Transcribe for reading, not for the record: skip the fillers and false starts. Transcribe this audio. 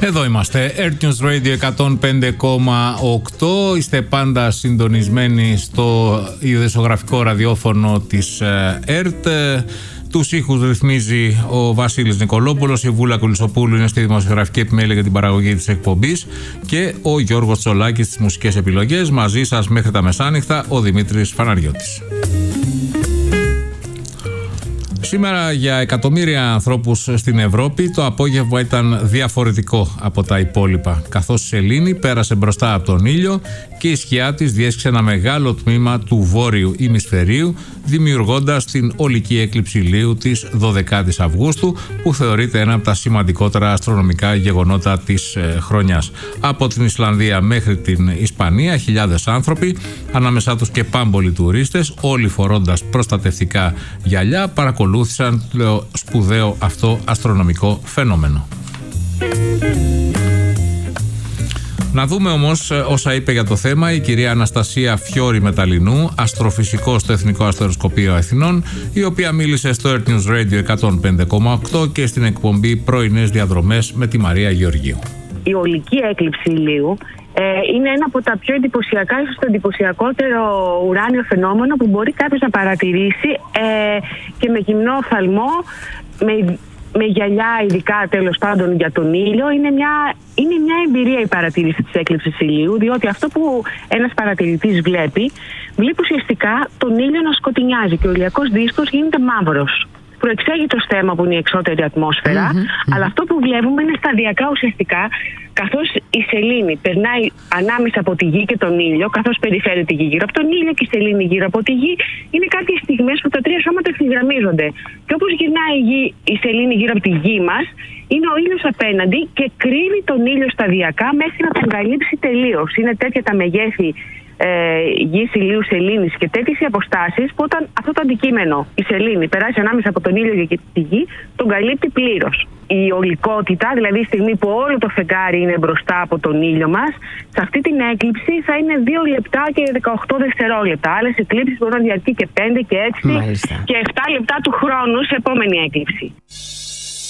Εδώ είμαστε, Earth News Radio 105,8. Είστε πάντα συντονισμένοι στο ειδησογραφικό ραδιόφωνο της ΕΡΤ. Τους ήχους ρυθμίζει ο Βασίλης Νικολόπουλος, η Βούλα Κουλισσοπούλου είναι στη δημοσιογραφική επιμέλεια για την παραγωγή της εκπομπής και ο Γιώργος Τσολάκης στις μουσικές επιλογές. Μαζί σας μέχρι τα μεσάνυχτα ο Δημήτρης Φαναριώτης. Σήμερα για εκατομμύρια ανθρώπους στην Ευρώπη το απόγευμα ήταν διαφορετικό από τα υπόλοιπα, καθώς η σελήνη πέρασε μπροστά από τον ήλιο και η σκιά της διέσχισε ένα μεγάλο τμήμα του βόρειου ημισφαιρίου, δημιουργώντας την ολική έκλειψη ηλίου της 12ης Αυγούστου, που θεωρείται ένα από τα σημαντικότερα αστρονομικά γεγονότα της χρονιάς. Από την Ισλανδία μέχρι την Ισπανία, χιλιάδες άνθρωποι, ανάμεσά τους και πάμπολοι τουρίστες, όλοι φορώντας προστατευτικά γυαλιά, παρακολούθησαν το σπουδαίο αυτό αστρονομικό φαινόμενο. Να δούμε όμως όσα είπε για το θέμα η κυρία Αναστασία Φιώρη Μεταλλινού, αστροφυσικό στο Εθνικό Αστεροσκοπείο Αθηνών, η οποία μίλησε στο Earth News Radio 105,8 και στην εκπομπή Πρωινές Διαδρομές με τη Μαρία Γεωργίου. Η ολική έκλειψη ηλίου είναι ένα από τα πιο εντυπωσιακά, ίσως το εντυπωσιακότερο ουράνιο φαινόμενο που μπορεί κάποιος να παρατηρήσει και με γυμνό οφθαλμό, με γυαλιά ειδικά τέλος πάντων για τον ήλιο. Είναι μια εμπειρία η παρατήρηση της έκλειψης ηλίου, διότι αυτό που ένας παρατηρητής βλέπει ουσιαστικά τον ήλιο να σκοτεινιάζει και ο ηλιακός δίσκος γίνεται μαύρος. Προεξέγει το στέμμα που είναι η εξώτερη ατμόσφαιρα, αλλά αυτό που βλέπουμε είναι σταδιακά ουσιαστικά, καθώς η σελήνη περνάει ανάμεσα από τη γη και τον ήλιο, καθώς περιφέρει τη γη γύρω από τον ήλιο και η σελήνη γύρω από τη γη, είναι κάποιες στιγμές που τα τρία σώματα ευθυγραμμίζονται. Και όπως γυρνάει η σελήνη γύρω από τη γη μας, είναι ο ήλιος απέναντι και κρύβει τον ήλιο σταδιακά μέχρι να τον καλύψει τελείως. Είναι τέτοια τα μεγέθη γης, ηλίου, σελήνης και τέτοιες οι αποστάσεις που όταν αυτό το αντικείμενο, η σελήνη, περάσει ανάμεσα από τον ήλιο και τη γη, τον καλύπτει πλήρως. Η ολικότητα, δηλαδή η στιγμή που όλο το φεγγάρι είναι μπροστά από τον ήλιο μας, σε αυτή την έκλειψη θα είναι 2 λεπτά και 18 δευτερόλεπτα. Άλλες εκλήψεις μπορούν να διαρκεί και 5 και 6 και 7 λεπτά του χρόνου σε επόμενη έκλειψη.